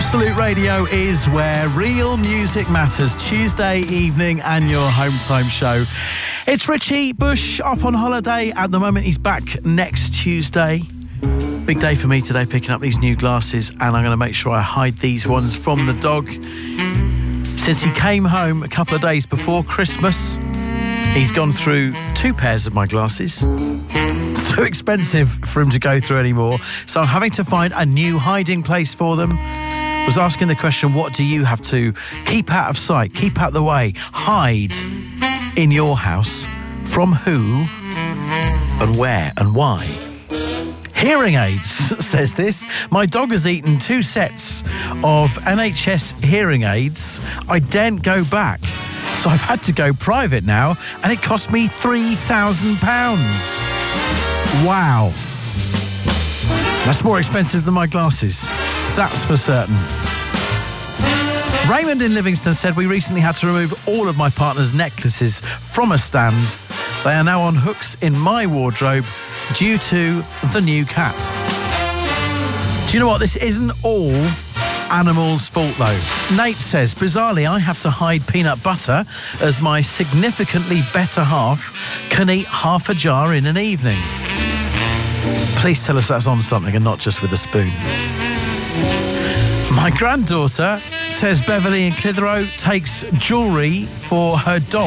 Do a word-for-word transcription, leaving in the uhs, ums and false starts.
Absolute Radio is where real music matters. Tuesday evening and your home time show. It's Richie Bush off on holiday. At the moment, he's back next Tuesday. Big day for me today, picking up these new glasses, and I'm going to make sure I hide these ones from the dog. Since he came home a couple of days before Christmas, he's gone through two pairs of my glasses. It's too expensive for him to go through anymore, so I'm having to find a new hiding place for them. Was asking the question, what do you have to keep out of sight, keep out the way, hide in your house? From who and where and why? Hearing aids, says this. My dog has eaten two sets of N H S hearing aids. I daren't go back, so I've had to go private now, and it cost me three thousand pounds. Wow. That's more expensive than my glasses. That's for certain. Raymond in Livingston said, we recently had to remove all of my partner's necklaces from a stand. They are now on hooks in my wardrobe due to the new cat. Do you know what? This isn't all animals' fault, though. Nate says, bizarrely, I have to hide peanut butter as my significantly better half can eat half a jar in an evening. Please tell us that's on something and not just with a spoon. My granddaughter says Beverly in Clitheroe takes jewellery for her dog.